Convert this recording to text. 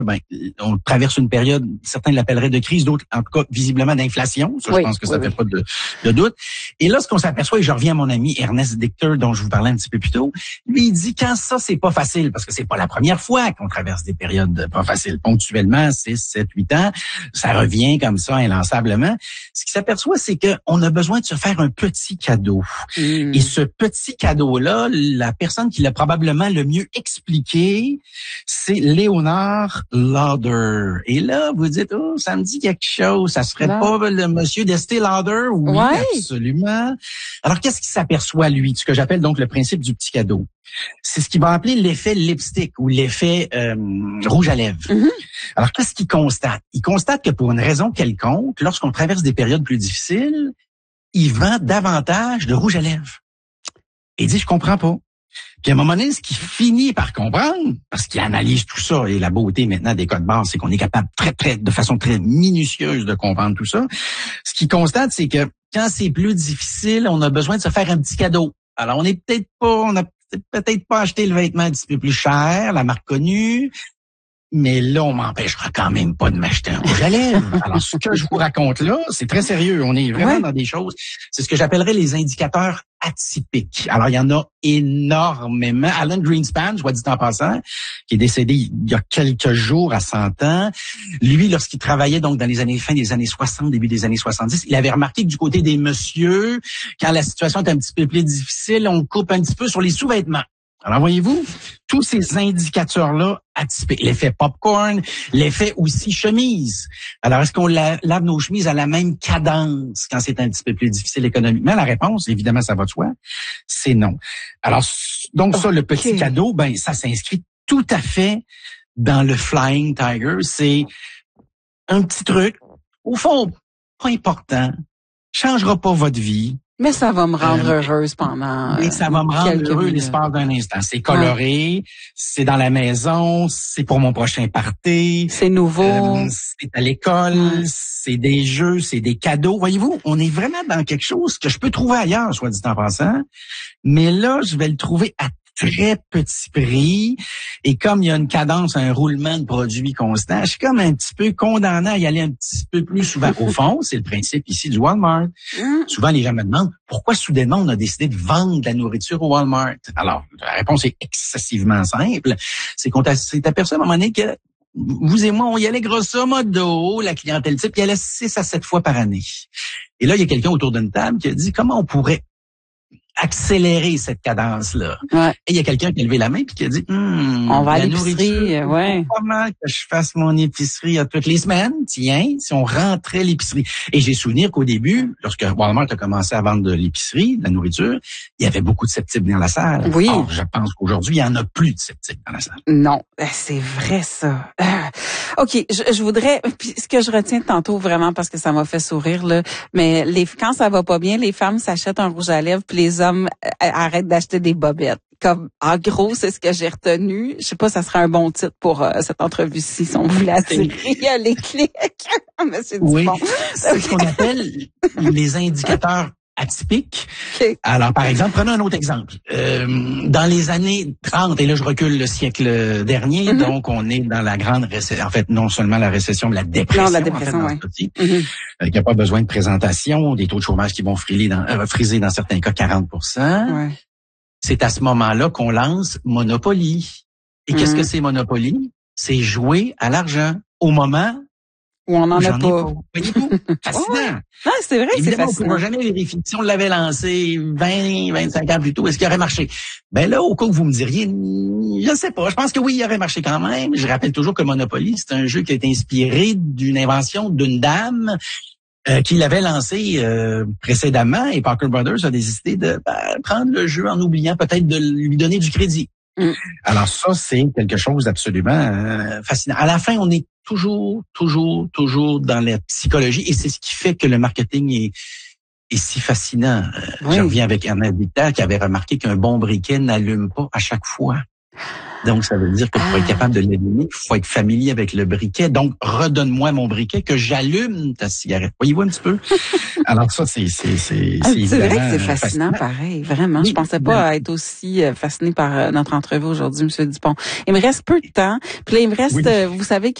ben, on traverse une période, certains l'appelleraient de crise, d'autres, en tout cas, visiblement d'inflation. Ça, je pense que ça fait pas de doute. Et là, ce qu'on s'aperçoit, et je reviens à mon ami Ernest Dichter, dont je vous parlais un petit peu plus tôt, lui, il dit quand ça, c'est pas facile, parce que c'est pas la première fois qu'on traverse des périodes pas faciles. Ponctuellement, 6, 7, 8 ans, ça revient comme ça, inlassablement. Ce qu'il s'aperçoit, c'est qu'on a besoin de se faire un petit cadeau. Et ce petit cadeau-là, la personne qui l'a probablement le mieux expliqué, c'est Leonard Lauder. Et là, vous dites, oh, ça me dit quelque chose. Ça serait pas le monsieur d'Estée Lauder? Oui, absolument. Alors, qu'est-ce qu'il s'aperçoit, lui? Ce que j'appelle donc le principe du petit cadeau. C'est ce qu'il va appeler l'effet lipstick ou l'effet rouge à lèvres. Alors, qu'est-ce qu'il constate? Il constate que pour une raison quelconque, lorsqu'on traverse des périodes plus difficiles, il vend davantage de rouge à lèvres. Et il dit, je comprends pas. Puis à un moment donné, ce qu'il finit par comprendre, parce qu'il analyse tout ça, et la beauté maintenant des codes barres, c'est qu'on est capable de façon très minutieuse de comprendre tout ça. Ce qu'il constate, c'est que quand c'est plus difficile, on a besoin de se faire un petit cadeau. Alors, on a peut-être pas acheté le vêtement un petit peu plus cher, la marque connue, mais là, on m'empêchera quand même pas de m'acheter un rouge à lèvres. Alors, ce que je vous raconte là, c'est très sérieux. On est vraiment dans des choses, c'est ce que j'appellerais les indicateurs atypiques. Alors, il y en a énormément. Alan Greenspan, je vois dit en passant, qui est décédé il y a quelques jours à 100 ans. Lui, lorsqu'il travaillait donc dans les fin des années 60, début des années 70, il avait remarqué que du côté des messieurs, quand la situation est un petit peu plus difficile, on coupe un petit peu sur les sous-vêtements. Alors, voyez-vous, tous ces indicateurs-là atypiques, l'effet popcorn, l'effet aussi chemise. Alors, est-ce qu'on lave nos chemises à la même cadence quand c'est un petit peu plus difficile économiquement? La réponse, évidemment, ça va de soi, c'est non. Alors, donc ça, le petit cadeau, ben ça s'inscrit tout à fait dans le Flying Tiger. C'est un petit truc, au fond, pas important, changera pas votre vie. Mais ça va me rendre heureuse pendant et ça va me rendre heureux l'espace d'un instant. C'est coloré, c'est dans la maison, c'est pour mon prochain party. C'est nouveau. C'est à l'école, c'est des jeux, c'est des cadeaux. Voyez-vous, on est vraiment dans quelque chose que je peux trouver ailleurs, soit dit en passant. Mais là, je vais le trouver à très petit prix. Et comme il y a une cadence, un roulement de produits constant, je suis comme un petit peu condamné à y aller un petit peu plus souvent. Au fond, c'est le principe ici du Walmart. Souvent, les gens me demandent pourquoi soudainement on a décidé de vendre de la nourriture au Walmart. Alors, la réponse est excessivement simple. C'est qu'on s'est aperçu à un moment donné que vous et moi, on y allait grosso modo, la clientèle type, il y allait 6 à 7 fois par année. Et là, il y a quelqu'un autour d'une table qui a dit comment on pourrait accélérer cette cadence-là. Et il y a quelqu'un qui a levé la main et qui a dit on va à l'épicerie, comment que je fasse mon épicerie à toutes les semaines? Tiens, si on rentrait l'épicerie. Et j'ai souvenir qu'au début, lorsque Walmart a commencé à vendre de l'épicerie, de la nourriture, il y avait beaucoup de sceptiques dans la salle. Oui. Or, je pense qu'aujourd'hui, il y en a plus de sceptiques dans la salle. Non, c'est vrai ça. OK, je voudrais, puis ce que je retiens tantôt vraiment parce que ça m'a fait sourire là, mais quand ça va pas bien, les femmes s'achètent un rouge à lèvres puis les hommes arrêtent d'acheter des bobettes. Comme en gros, c'est ce que j'ai retenu. Je sais pas, ça serait un bon titre pour cette entrevue-ci si on voulait attirer les clics. Monsieur Dupont. C'est ce qu'on appelle les indicateurs atypiques. Alors, par exemple, prenons un autre exemple. Dans les années 30, et là, je recule le siècle dernier, donc on est dans la grande récession. En fait, non seulement la récession, mais la dépression. Non, la dépression, il n'y a pas besoin de présentation, des taux de chômage qui vont friser dans certains cas 40%. C'est à ce moment-là qu'on lance Monopoly. Et qu'est-ce que c'est Monopoly? C'est jouer à l'argent au moment où on n'en a pas. Voyez-vous? Fascinant. Ah, c'est vrai, évidemment, c'est fascinant. On ne pourra jamais vérifier. Si on l'avait lancé 20, 25 ans plus tôt, est-ce qu'il aurait marché? Ben là, au cas où vous me diriez, je ne sais pas. Je pense que oui, il aurait marché quand même. Je rappelle toujours que Monopoly, c'est un jeu qui a été inspiré d'une invention d'une dame qui l'avait lancé précédemment, et Parker Brothers a décidé de prendre le jeu en oubliant peut-être de lui donner du crédit. Alors ça, c'est quelque chose d'absolument fascinant. À la fin, on est toujours dans la psychologie, et c'est ce qui fait que le marketing est si fascinant. Je reviens avec Ernest Dichter qui avait remarqué qu'un bon briquet n'allume pas à chaque fois. Donc, ça veut dire que pour être capable de l'allumer, il faut être familier avec le briquet. Donc, redonne-moi mon briquet que j'allume ta cigarette. Voyez-vous un petit peu? Alors ça, c'est vrai que c'est fascinant, pareil. Vraiment. Oui, je pensais pas être aussi fasciné par notre entrevue aujourd'hui, M. Dupont. Il me reste peu de temps. Puis là, il me reste, vous savez